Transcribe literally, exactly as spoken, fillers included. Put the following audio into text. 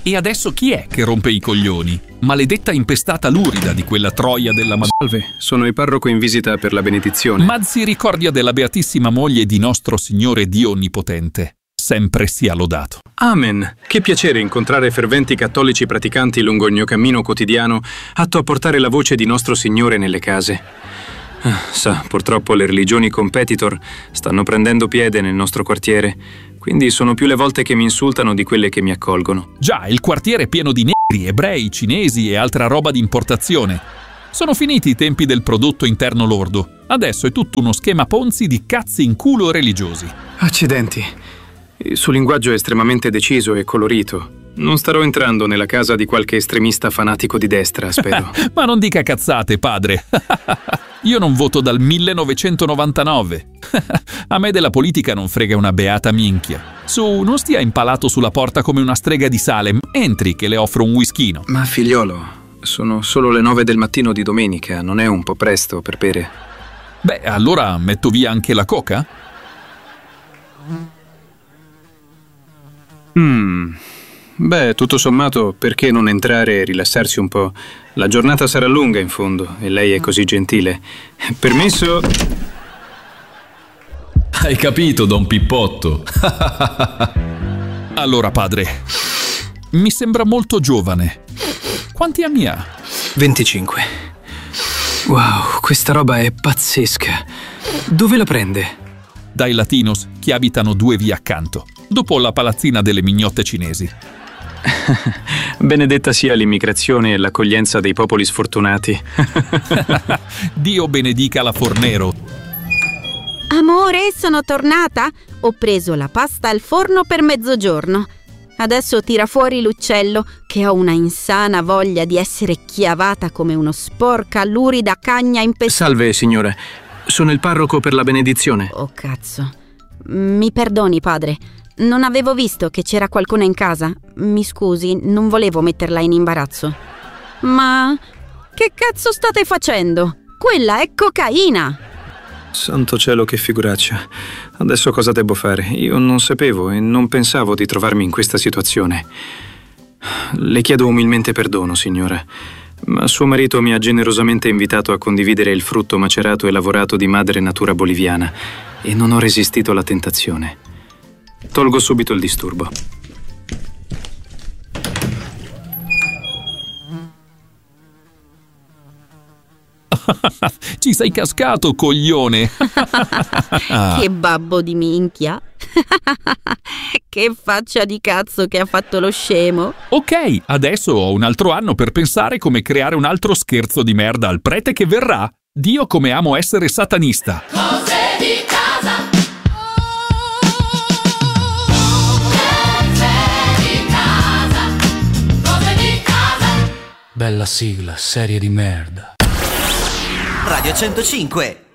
E adesso chi è che rompe i coglioni? Maledetta impestata lurida di quella troia della Madonna. Salve, sono il parroco in visita per la benedizione. Misericordia della beatissima moglie di nostro Signore Dio Onnipotente. Sempre sia lodato. Amen. Che piacere incontrare ferventi cattolici praticanti lungo il mio cammino quotidiano, atto a portare la voce di nostro Signore nelle case. Ah, sa, purtroppo le religioni competitor stanno prendendo piede nel nostro quartiere, quindi sono più le volte che mi insultano di quelle che mi accolgono. Già, il quartiere è pieno di negri, ebrei, cinesi e altra roba di importazione. Sono finiti i tempi del prodotto interno lordo. Adesso è tutto uno schema Ponzi di cazzi in culo religiosi. Accidenti. Il suo linguaggio è estremamente deciso e colorito. Non starò entrando nella casa di qualche estremista fanatico di destra, spero. Ma non dica cazzate, padre. Io non voto dal millenovecentonovantanove. A me della politica non frega una beata minchia. Su, non stia impalato sulla porta come una strega di Salem. Entri che le offro un whiskino. Ma figliolo, sono solo le nove del mattino di domenica, non è un po' presto per bere? Beh, allora metto via anche la coca? Mmm... Beh, tutto sommato, perché non entrare e rilassarsi un po'? La giornata sarà lunga, in fondo, e lei è così gentile. Permesso? Hai capito, Don Pippotto? Allora, padre, mi sembra molto giovane. Quanti anni ha? venticinque. Wow, questa roba è pazzesca. Dove la prende? Dai latinos, che abitano due vie accanto, dopo la palazzina delle mignotte cinesi. Benedetta sia l'immigrazione e l'accoglienza dei popoli sfortunati. Dio benedica la Fornero. Amore, sono tornata. Ho preso la pasta al forno per mezzogiorno. Adesso tira fuori l'uccello, che ho una insana voglia di essere chiavata come uno sporca, lurida cagna impestata. Salve, signore. Sono il parroco per la benedizione. Oh, cazzo. Mi perdoni, padre. Non avevo visto che c'era qualcuno in casa. Mi scusi, non volevo metterla in imbarazzo. Ma che cazzo state facendo? Quella è cocaina! Santo cielo, che figuraccia. Adesso cosa devo fare? Io non sapevo e non pensavo di trovarmi in questa situazione. Le chiedo umilmente perdono, signora, ma suo marito mi ha generosamente invitato a condividere il frutto macerato e lavorato di madre natura boliviana e non ho resistito alla tentazione. Tolgo subito il disturbo. Ci sei cascato, coglione! Che babbo di minchia! Che faccia di cazzo che ha fatto lo scemo! Ok, adesso ho un altro anno per pensare come creare un altro scherzo di merda al prete che verrà. Dio, come amo essere satanista! Cose di casa! Bella sigla, serie di merda. Radio centocinque